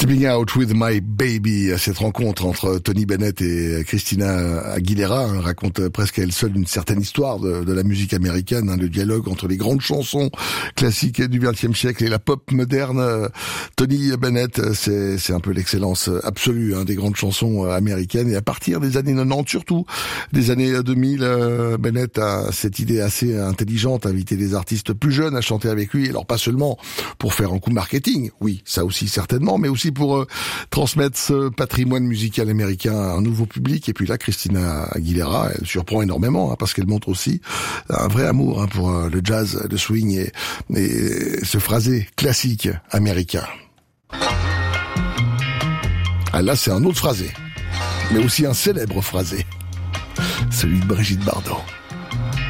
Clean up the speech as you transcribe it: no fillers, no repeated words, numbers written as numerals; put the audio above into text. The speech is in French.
Stepping Out with My Baby, cette rencontre entre Tony Bennett et Christina Aguilera raconte presque à elle seule une certaine histoire de la musique américaine, le dialogue entre les grandes chansons classiques du XXe siècle et la pop moderne. Tony Bennett, c'est un peu l'excellence absolue des grandes chansons américaines, et à partir des années 90, surtout des années 2000, Bennett a cette idée assez intelligente, inviter des artistes plus jeunes à chanter avec lui, alors pas seulement pour faire un coup marketing, oui, ça aussi certainement, mais aussi pour transmettre ce patrimoine musical américain à un nouveau public. Et puis là, Christina Aguilera, elle surprend énormément, parce qu'elle montre aussi un vrai amour pour le jazz, le swing et ce phrasé classique américain. Ah là, c'est un autre phrasé, mais aussi un célèbre phrasé, celui de Brigitte Bardot.